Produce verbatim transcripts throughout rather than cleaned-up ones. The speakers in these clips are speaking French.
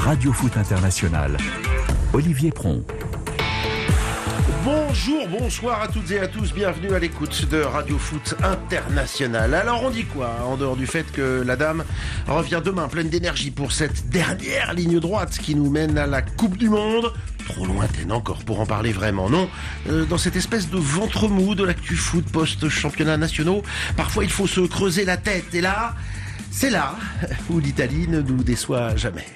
Radio Foot International. Olivier Pron. Bonjour, bonsoir à toutes et à tous, bienvenue à l'écoute de Radio Foot International. Alors on dit quoi, en dehors du fait que la dame revient demain pleine d'énergie pour cette dernière ligne droite qui nous mène à la Coupe du Monde? Trop lointaine encore pour en parler vraiment, non euh, Dans cette espèce de ventre mou de l'actu foot post-championnats nationaux, parfois il faut se creuser la tête. Et là, c'est là où l'Italie ne nous déçoit jamais.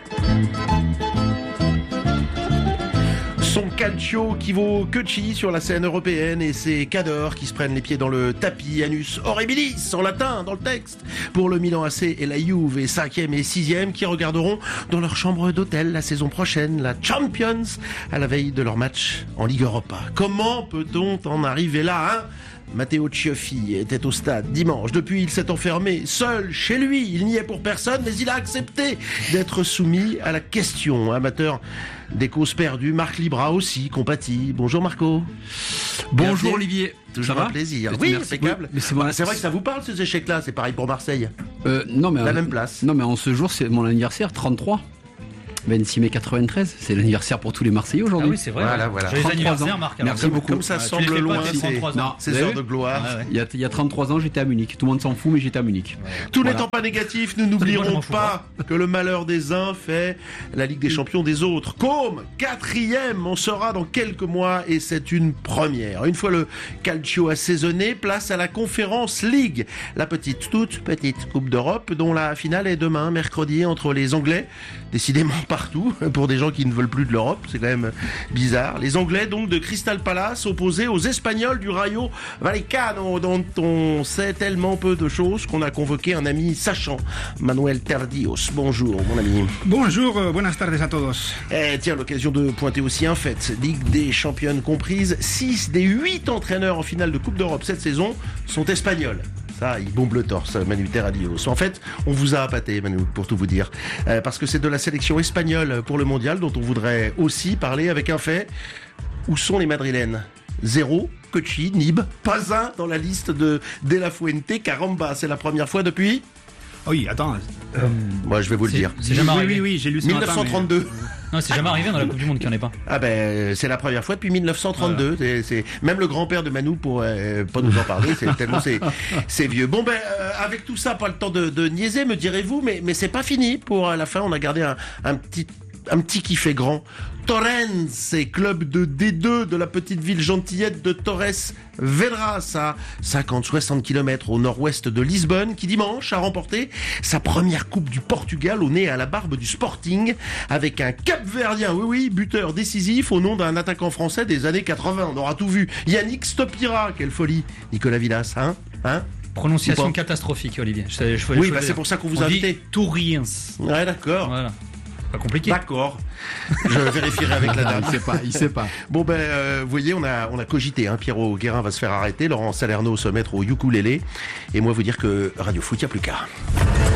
Son calcio qui vaut que chi sur la scène européenne et ses cadors qui se prennent les pieds dans le tapis, annus horribilis en latin dans le texte, pour le Milan A C et la Juve, et cinquième et sixième qui regarderont dans leur chambre d'hôtel la saison prochaine la Champions à la veille de leur match en Ligue Europa. Comment peut-on en arriver là, hein? Matteo Cioffi était au stade dimanche. Depuis, il s'est enfermé seul chez lui. Il n'y est pour personne, mais il a accepté d'être soumis à la question. Amateur des causes perdues, Marc Libra aussi compatit. Bonjour Marco. Bonjour Bienvenue. Olivier. Toujours un plaisir. C'est Oui, merci. impeccable. Oui, mais c'est, Bah, bon. c'est vrai que ça vous parle ces échecs-là. C'est pareil pour Marseille. Euh, non, mais La euh, même place. Non, mais en ce jour, c'est mon anniversaire, trente-trois. vingt-six mai quatre-vingt-treize, c'est l'anniversaire pour tous les Marseillais aujourd'hui. Ah oui, c'est vrai. Voilà, ouais. voilà. Joyeux trente-trois anniversaire, ans. Marc. alors. Merci beaucoup. Comme ça Ouais, tu semble les fais loin, pas, tes c'est- trente-trois ans. Non, ces vous heures avez de vu gloire. Ouais, ouais. Il y, a, il y a trente-trois ans, j'étais à Munich. Tout le monde s'en fout, mais j'étais à Munich. Tout Voilà. n'étant pas négatif, nous moi, je n'oublierons m'en fous pas que le malheur des uns fait la Ligue des Champions des autres. Comme quatrième, on sera dans quelques mois et c'est une première. Une fois le calcio assaisonné, place à la Conference League, la petite, toute petite Coupe d'Europe dont la finale est demain, mercredi, entre les Anglais, décidément partout, pour des gens qui ne veulent plus de l'Europe, c'est quand même bizarre. Les Anglais donc de Crystal Palace opposés aux Espagnols du Rayo Vallecano, dont on sait tellement peu de choses qu'on a convoqué un ami sachant, Manuel Terdios. Bonjour mon ami. Bonjour, euh, buenas tardes a todos. Eh, tiens, l'occasion de pointer aussi un fait. Ligue des championnes comprise, six des huit entraîneurs en finale de Coupe d'Europe cette saison sont espagnols. Ça, il bombe le torse, Manu Terradios. En fait, on vous a appâté, Manu, pour tout vous dire. Euh, parce que c'est de la sélection espagnole pour le mondial dont on voudrait aussi parler avec un fait. Où sont les Madrilènes? Zéro, Cochi, Nib, pas un dans la liste de De La Fuente. Caramba, c'est la première fois depuis... Oui, attends. euh, Moi, je vais vous le C'est- dire. c'est jamais oui, arrivé. oui, oui, j'ai lu ce matin, dix-neuf cent trente-deux. Non, c'est jamais arrivé dans la Coupe du Monde qu'il n'y en ait pas. Ah ben, c'est la première fois depuis dix-neuf cent trente-deux. C'est, c'est même le grand-père de Manu pourrait euh, pas nous en parler. C'est tellement c'est, c'est vieux. Bon ben, euh, avec tout ça, pas le temps de, de niaiser, me direz-vous, mais mais c'est pas fini. Pour à la fin, on a gardé un, un petit un petit qui fait grand. Torrens, club de D deux de la petite ville gentillette de Torres Vedras, à cinquante à soixante kilomètres au nord-ouest de Lisbonne, qui dimanche a remporté sa première Coupe du Portugal au nez et à la barbe du Sporting, avec un Cap-Verdien, oui oui, buteur décisif au nom d'un attaquant français des années quatre-vingts. On aura tout vu. Yannick Stopira, quelle folie. Nicolas Villas, hein, hein. Prononciation Ou pas catastrophique, Olivier. Je, sais- je, Oui, je- bah, je- c'est pour ça qu'on vous on a dit invité. Touriens. Ouais, d'accord. Voilà. Pas compliqué. D'accord. Je vérifierai avec la dame. Il sait pas, il sait pas. Bon ben, euh, vous voyez, on a on a cogité. Hein. Pierrot Guérin va se faire arrêter, Laurent Salerno se mettre au ukulélé, et moi vous dire que Radio Foot, il n'y a plus qu'à.